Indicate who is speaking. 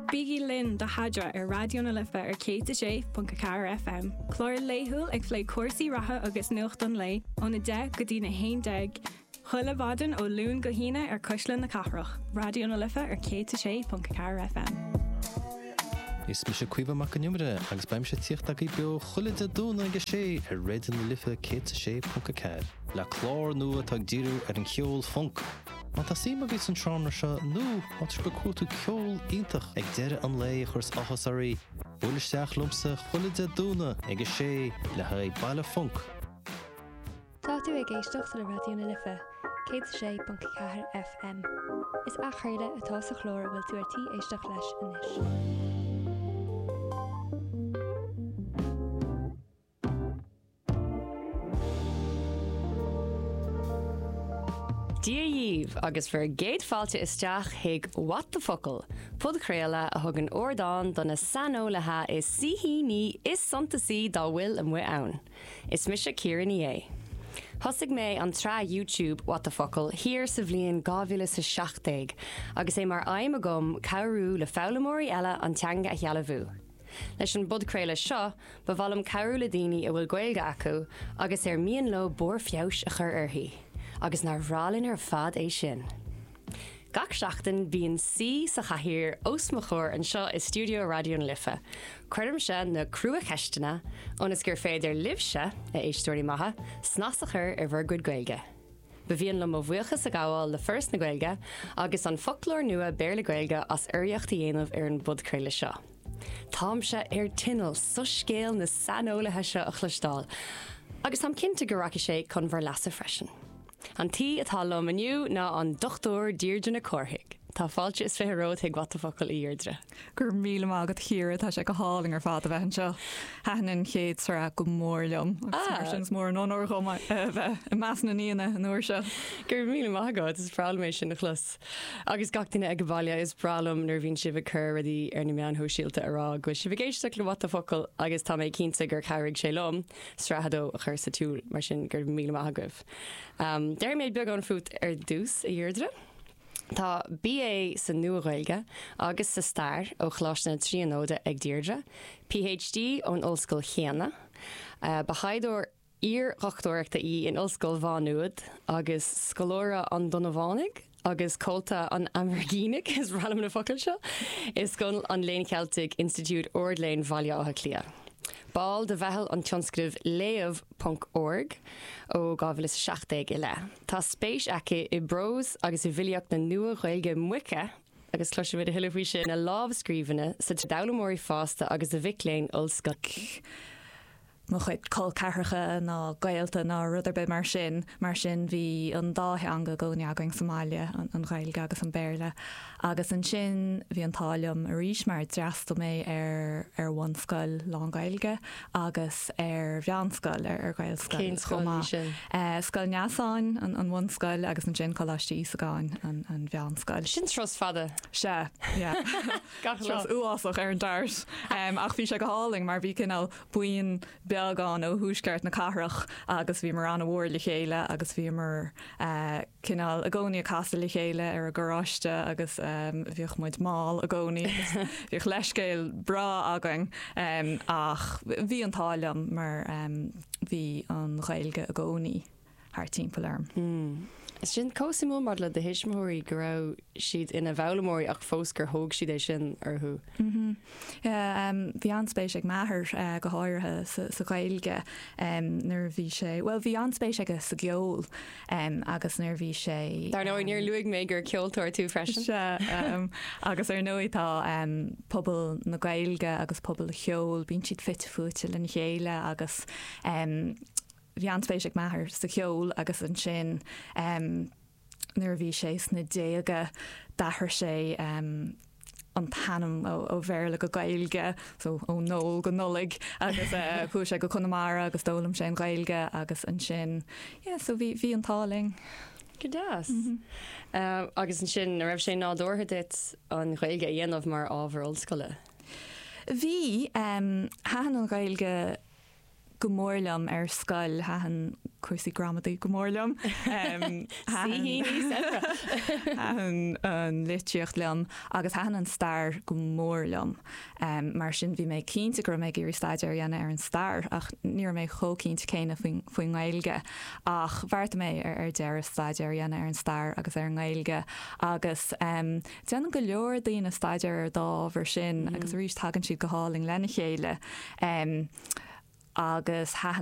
Speaker 1: Biggie Lynn de Hadra Radio na Lifa K2J.car FM. Chlór léhúil ag flé cuasaí ratha agus nuacht an lei óna 10 go dtí na 11. Chuile bhadan ó lún go híine Cuisleán na Cathrach. Radio na Lifa K2J.car FM.
Speaker 2: Is mi se cuiomh amach an numere agus beim se tíocht ag beo chuile dúna agus sé Radio na Lifa K2J.car. Le chlár nua tag díú an cheol funk. Ma tá sí agus an trámna se nó mat be cuatú ceol ítach ag deire an lei chus achas arí. Bhulisteach lumsa chuile dúna agus sé le haid baile funk.
Speaker 3: Tá tú ag éisteach le Radio na Lifa K2J.car FM. Is a chuirde atá sa chlór bhfuil tú artí éisteach leis inis.
Speaker 4: Díomh agus for géad fáilte isteach hiag What the Focal. Pud créala a thug an ordáin donna sanolaithe is sihíní is santasí dá bhfuil an mu ann. Is mis se Ciaran é. Thosig mé an trá YouTube What the Focal hir sa bhliain 2017 agus é mar aim a gom cabhrú le fálamóirí eile an teanga a chealamhú. Leis an budcréile seo, ba bhfuilm cabhrú le daoine a bhfuil gaeilge acu agus mian lo bór fios a chur orthaí. Agus nar bhrálinn ar fad é sin. Gach seachtain bhíonn sí sa chathír os mo chóir an seo is Studio Radio na Lifa. Cuireann se na crua cheistena ónas gur féidir libse a éistóirí maithe snasachar ar bhar gcuid gaeilge. Ba bhíonn le mo bhuachas a gáil le first na gaeilge agus an folklór nua béir le gaeilge as iariocht dhéanamh ar an budcréile seo. Tám se ar tinal so scéal na sanolaithe seo a chluistáil agus am cinnte go raci sé chun bhar leasa freisin. An tí atá lom aniu ná an dochtúir Deirdre na Corthaig. Tá fáilte is féróid ag What the Focal i Deirdre.
Speaker 5: Gur míle mágad chiaire tá sé go háling ar fád a bheith anseo. Hanan chéad sara go mórlumm. Agus mór an ónor go bheith i meas na níana an uair se.
Speaker 4: Gur míle mágad is bralam sin na chlus. Agus gachtaine ag bhaile is bralam nar bhín sibh chur ruí ar na meán hóisiilta ará go sibh géisteach le What the Focal agus tá méid cinnta gur chairigh sé lom strahadó a chur sa túil mar sin gur míle mágah. Deir méid beag an fút ar dús i Deirdre. Tá BA sa nua-Gaeilge agus sa stair ó chláisna tríanóide ag Deirdre, PhD ón Ollscoil Chéanna, ba haidir ír-rochtóireachta in Ollscoil Bhánuad agus scolóra an Donabhánig agus cólta an Amergínic is bhrálam na focail seo, is gon an Léin Celtic Institute Ordléin Bhaile Átha Clia. Ball de bhehel an tionscrib leamh.org ó 2017 i le. Tá spéis aici I bros agus I bhiliacht na nua-Gaeilge muice agus cloisiid a hiilehrí sin na lábhscríbhine sa dalamóirí fásta agus a bhicléin Ollscoil.
Speaker 5: Mo chuid col cearcha ná gailta ná ruidir be mar sin bhí an dáthe anga gcóneagaing Somália an Gaeilge agus an Béarla agus an sin bhí an tálium a rís mar dreasta mé ar bhanscoil Lán Gaeilge agus ar bheanscoil ar Gaelscoil chomá. Scoil neasáin an bhanscoil agus an sin choláistí sagáin an bheanscoil.
Speaker 4: Sin tros fada?
Speaker 5: Se, tros uásach ar an dart. Ach bhí sé go háling mar bhí cinál buin beagán ó húsceart na Cathrach agus bhí mar an bhór le chéile agus bhí mar cinál a gcónaí a casa le chéile ar a goráiste agus bhíoch muid máil a gcónaí bhíoch leiscéil bra againg ach bhí an táliam mar bhí an Gaeilge a gcónaí thar timpealarm.
Speaker 4: Is sin cósimú mar le de hisismóirí go raibh siad ina bhelamóirí ach fós gur thóg siad é sin arthú.
Speaker 5: Bhí anspéis ag maithir go háirithe sa Gaeilge nar bhí sé, well bhí anspéis aige sa geol agus nar bhí sé.
Speaker 4: Dar nó níor luigh mé gur ceoltóir tú freisin.
Speaker 5: Agus ar nóítá pobl na Gaeilge agus pobl cheol bíonn siad fit fuúte le chéile agus bhí anspéis ag maithir sa cheol agus an sin nuair bhí sé sna déage dachar sé an tanam ó bhéirla go Gaeilge, so ó nóil go nolig agus chu sé go Conamara agus dólam sé an Gaeilge agus an sin. So bhí an táling.
Speaker 4: Godáas. Agus an sin a raibh sé nádortha dit an Gaeilge dhéanamh mar ábhar Ollscoile.
Speaker 5: Bhí haan an Gaeilge gomórlam ar scoil hahan cuasaí gramadaí gomórlam an litríocht liom agus hahan an star gomórlam mar sin bhí mé cínta gur mé gurí staidir dhéanana ar an star ach níor mé chócínta céine faoin ngailge ach bharta mé ar deir staidir dhéanana ar an star agus ar ngailge agus dean go leor daoine staidir ar dá bhar sin agus rís tagann siad go háling lena chéile agus